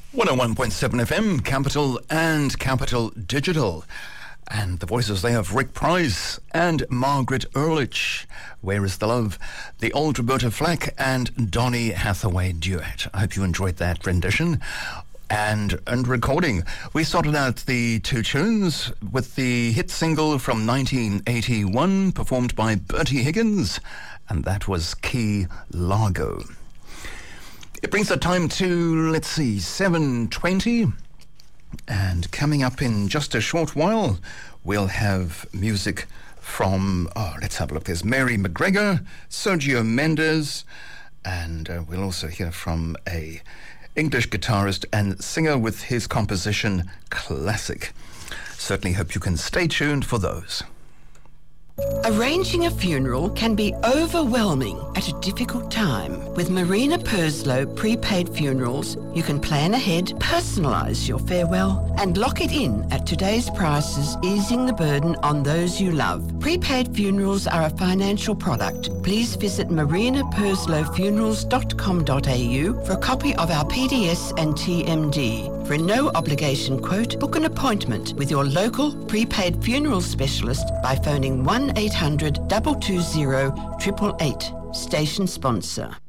101.7 FM, Capital and Capital Digital. And the voices there of Rick Price and Margaret Ehrlich. Where is the Love? The old Roberta Flack and Donny Hathaway duet. I hope you enjoyed that rendition and recording. We started out the two tunes with the hit single from 1981 performed by Bertie Higgins, and that was Key Largo. It brings the time to, 7:20. And coming up in just a short while, we'll have music from, let's have a look. There's Mary McGregor, Sergio Mendes, and we'll also hear from a English guitarist and singer with his composition Classic. Certainly hope you can stay tuned for those. Arranging a funeral can be overwhelming at a difficult time. With Marina Purslow Prepaid Funerals, you can plan ahead, personalise your farewell and lock it in at today's prices, easing the burden on those you love. Prepaid funerals are a financial product. Please visit marinaperslowfunerals.com.au for a copy of our PDS and TMD. For a no-obligation quote, book an appointment with your local prepaid funeral specialist by phoning 1-800-220-888. Station sponsor.